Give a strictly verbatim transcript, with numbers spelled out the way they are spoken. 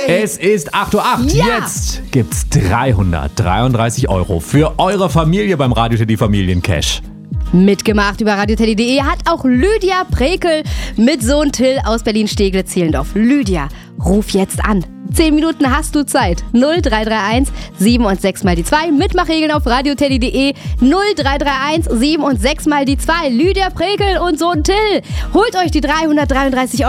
Es ist acht Uhr acht. Ja. Jetzt gibt's dreihundertdreiunddreißig Euro für eure Familie beim Radio Teddy Familiencash. Mitgemacht über radioteddy punkt de hat auch Lydia Prekel mit Sohn Till aus Berlin-Steglitz-Zehlendorf. Lydia, ruf jetzt an. Zehn Minuten hast du Zeit. null drei drei eins sieben und sechs mal die zwei. Mitmachregeln auf radioteddy punkt de. null drei drei eins sieben und sechs mal die zwei. Lydia Prekel und Sohn Till. Holt euch die dreihundertdreiunddreißig Euro.